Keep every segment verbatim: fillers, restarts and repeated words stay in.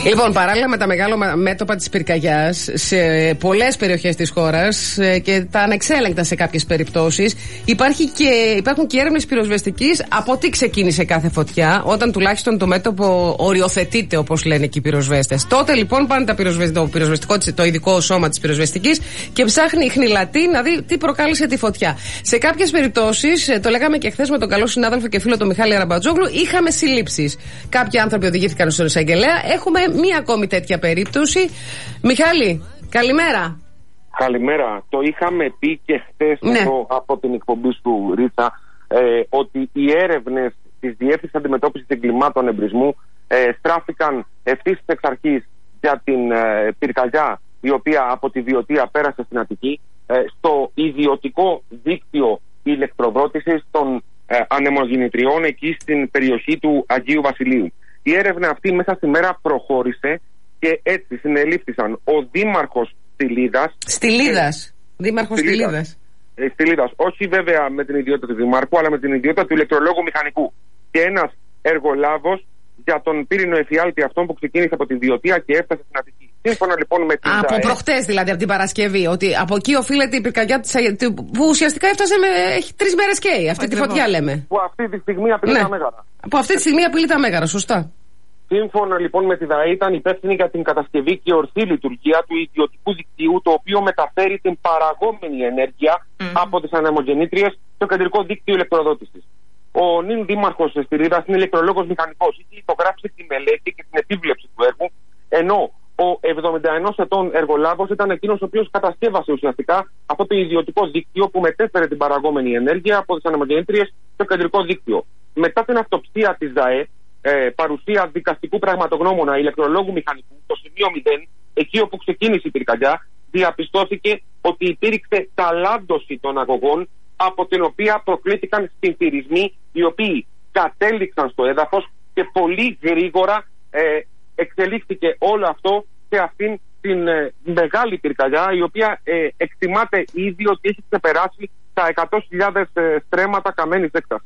Λοιπόν, παράλληλα με τα μεγάλα μέτωπα της πυρκαγιάς σε πολλές περιοχές της χώρας και τα ανεξέλεγκτα σε κάποιες περιπτώσεις, υπάρχει και, υπάρχουν και έρευνες πυροσβεστικής από τι ξεκίνησε κάθε φωτιά, όταν τουλάχιστον το μέτωπο οριοθετείται, όπως λένε και οι πυροσβέστες. Τότε λοιπόν πάνε τα πυροσβεστικό, το, πυροσβεστικό, το ειδικό σώμα της πυροσβεστικής και ψάχνει η χνηλατή να δει τι προκάλεσε τη φωτιά. Σε κάποιες περιπτώσεις, το λέγαμε και χθες με τον καλό συνάδελφο και φίλο τον Μιχάλη Αραμπατζόγλου, είχαμε συλλήψεις. Κάποιοι άνθρωποι οδηγήθηκαν στον εισαγγελέα. Έχουμε μία ακόμη τέτοια περίπτωση. Μιχάλη, καλημέρα. Καλημέρα. Το είχαμε πει και χθες ναι. εδώ από την εκπομπή σου, Ρίτσα, ε, ότι οι έρευνες της Διεύθυνσης Αντιμετώπισης Εγκλημάτων Εμπρισμού ε, στράφηκαν ευθύς εξ αρχής για την ε, πυρκαγιά η οποία από τη Βιωτία πέρασε στην Αττική ε, στο ιδιωτικό δίκτυο ηλεκτροδότησης των ε, ανεμογεννητριών εκεί στην περιοχή του Αγίου Βασιλείου. Η έρευνα αυτή μέσα στη μέρα προχώρησε και έτσι συνελήφθησαν ο δήμαρχος Στυλίδας. Στυλίδας. Δήμαρχος Στυλίδας. Στυλίδας. Όχι βέβαια με την ιδιότητα του δημάρχου, αλλά με την ιδιότητα του ηλεκτρολόγου μηχανικού. Και ένας εργολάβος για τον πύρινο εφιάλτη αυτόν που ξεκίνησε από τη Βιωτία και έφτασε στην Αττική. Σύμφωνα λοιπόν με την. Από προχτές δηλαδή, από την Παρασκευή. Ότι από εκεί οφείλεται η πυρκαγιά που ουσιαστικά έφτασε με. Έχει τρεις μέρες καίει. Αυτή Ακριβώς. τη φωτιά λέμε. Που αυτή τη στιγμή απειλεί ναι. τα μέγαρα. Που αυτή τη στιγμή απειλεί τα μέγαρα, σωστά. Σύμφωνα λοιπόν με τη ΔΑΕ, ήταν υπεύθυνη για την κατασκευή και ορθή λειτουργία του ιδιωτικού δικτύου, το οποίο μεταφέρει την παραγόμενη ενέργεια mm. από τις ανεμογεννήτριες στο κεντρικό δίκτυο ηλεκτροδότησης. Ο νυν δήμαρχος Στυλίδας είναι ηλεκτρολόγος μηχανικός. Είχε υπογράψει τη μελέτη και την επίβλεψη του έργου, ενώ ο εβδομήντα ενός ετών εργολάβος ήταν εκείνος ο οποίος κατασκεύασε ουσιαστικά αυτό το ιδιωτικό δίκτυο που μετέφερε την παραγόμενη ενέργεια από τις ανεμογεννήτριες στο κεντρικό δίκτυο. Μετά την αυτοψία της ΔΑΕ, Ε, παρουσία δικαστικού πραγματογνώμονα ηλεκτρολόγου μηχανικού, το σημείο μηδέν, εκεί όπου ξεκίνησε η πυρκαγιά, διαπιστώθηκε ότι υπήρξε ταλάντωση των αγωγών, από την οποία προκλήθηκαν συμφυρισμοί οι οποίοι κατέληξαν στο έδαφος και πολύ γρήγορα ε, εξελίχθηκε όλο αυτό σε αυτήν την ε, μεγάλη πυρκαγιά, η οποία ε, εκτιμάται ήδη ότι έχει ξεπεράσει τα εκατό χιλιάδες ε, στρέμματα καμένης έκτασης.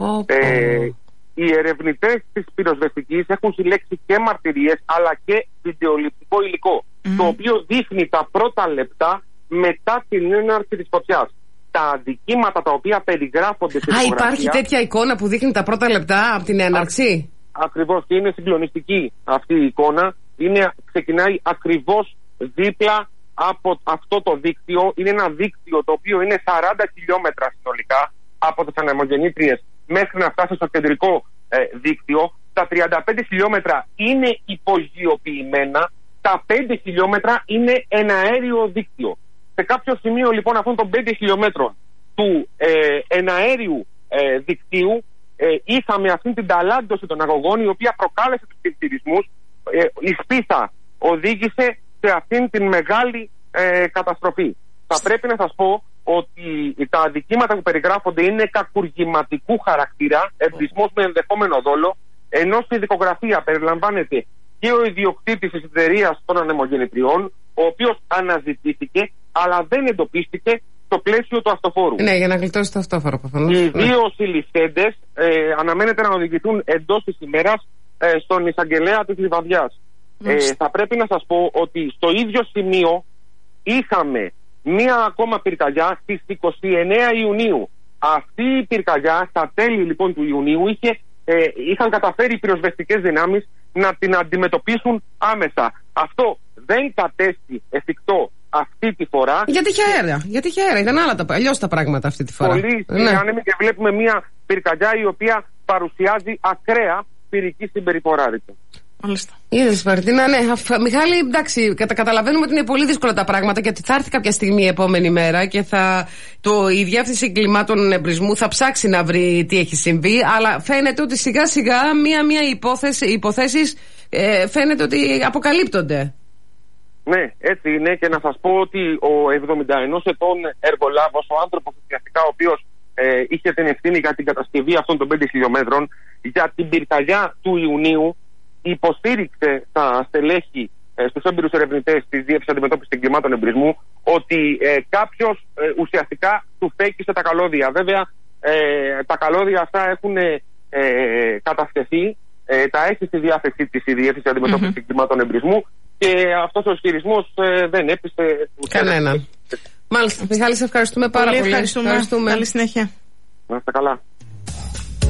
Ε, Οι ερευνητές της πυροσβεστικής έχουν συλλέξει και μαρτυρίες αλλά και βιντεοληπτικό υλικό, mm. το οποίο δείχνει τα πρώτα λεπτά μετά την έναρξη της φωτιάς. Τα αντικείμενα τα οποία περιγράφονται στη φωτογραφία. Α, υπάρχει τέτοια εικόνα που δείχνει τα πρώτα λεπτά από την έναρξη. Α, ακριβώς, και είναι συγκλονιστική αυτή η εικόνα. Είναι, ξεκινάει ακριβώς δίπλα από αυτό το δίκτυο. Είναι ένα δίκτυο το οποίο είναι σαράντα χιλιόμετρα συνολικά από τις ανεμογεννήτριες μέχρι να φτάσει στο κεντρικό ε, δίκτυο. Τα τριάντα πέντε χιλιόμετρα είναι υπογειοποιημένα, τα πέντε χιλιόμετρα είναι εναέριο δίκτυο. Σε κάποιο σημείο λοιπόν αυτών των πέντε χιλιόμετρων του ε, εναέριου ε, δικτύου ε, είχαμε αυτή την ταλάντωση των αγωγών, η οποία προκάλεσε τους πληκτηρισμούς. Ε, η σπίθα οδήγησε σε αυτήν την μεγάλη ε, καταστροφή. Θα πρέπει να σας πω ότι τα αδικήματα που περιγράφονται είναι κακουργηματικού χαρακτήρα, εμπρισμός με ενδεχόμενο δόλο, ενώ στη δικογραφία περιλαμβάνεται και ο ιδιοκτήτης της εταιρείας των ανεμογεννητριών, ο οποίος αναζητήθηκε, αλλά δεν εντοπίστηκε στο πλαίσιο του αυτοφόρου. Ναι, για να γλιτώσει το αυτόφορο προφανώς. Οι δύο ναι. συλληφθέντες ε, αναμένεται να οδηγηθούν εντός της ημέρας ε, στον εισαγγελέα της Λιβαδιάς. Ε, θα πρέπει να σας πω ότι στο ίδιο σημείο είχαμε μία ακόμα πυρκαγιά στις είκοσι εννέα Ιουνίου. Αυτή η πυρκαγιά στα τέλη λοιπόν του Ιουνίου είχε, ε, είχαν καταφέρει οι πυροσβεστικές δυνάμεις να την αντιμετωπίσουν άμεσα. Αυτό δεν κατέστη εφικτό αυτή τη φορά. Γιατί είχε αέρα, γιατί είχε αέρα, ήταν άλλα τα, αλλιώς τα πράγματα αυτή τη φορά. Πολύ ναι. άνεμη και βλέπουμε μία πυρκαγιά η οποία παρουσιάζει ακραία πυρική συμπεριφορά. Μάλιστα. Είδες Μαρτίνα, ναι. Μιχάλη, εντάξει, κατα, καταλαβαίνουμε ότι είναι πολύ δύσκολα τα πράγματα και ότι θα έρθει κάποια στιγμή η επόμενη μέρα και θα, το, η Διεύθυνση Εγκλημάτων Εμπρισμού θα ψάξει να βρει τι έχει συμβεί, αλλά φαίνεται ότι σιγά σιγά μία-μία οι υποθέσεις ε, φαίνεται ότι αποκαλύπτονται. Ναι, έτσι είναι, και να σας πω ότι ο εβδομήντα ενός ετών εργολάβος, ο άνθρωπος ουσιαστικά ο οποίος ε, είχε την ευθύνη για την κατασκευή αυτών των πέντε χιλιόμετρων για την πυρκαγιά του Ιουνίου, υποστήριξε στα στελέχη, ε, στους έμπειρους ερευνητές της Διεύθυνσης Αντιμετώπισης Εγκλημάτων Εμπρισμού ότι ε, κάποιος ε, ουσιαστικά του φέκησε τα καλώδια. Βέβαια, ε, τα καλώδια αυτά έχουν ε, κατασκευθεί ε, τα έχει στη διάθεσή της η Διεύθυνση Αντιμετώπισης mm-hmm. Εγκλημάτων Εμπρισμού και αυτός ο ισχυρισμός ε, δεν έπεισε κανέναν. Μάλιστα. Μιχάλη, σε ευχαριστούμε πάρα πολύ. πολύ. Ευχαριστούμε. ευχαριστούμε. Καλή συνέχεια. Να είστε καλά.